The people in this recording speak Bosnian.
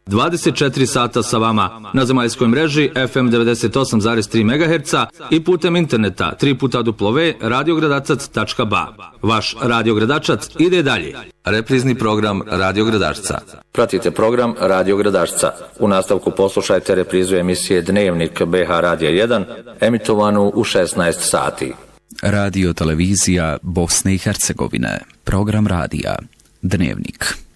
24 sata sa vama na zemaljskoj mreži FM 98,3 MHz i putem interneta www.radiogradačac.ba. Vaš Radio Gradačac ide dalje. Reprizni program Radio Gradačca. Pratite program Radio Gradačca. U nastavku poslušajte reprizu emisije Dnevnik BH Radija 1, emitovanu u 16 sati. Radio televizija Bosne i Hercegovine. Program radija Dnevnik.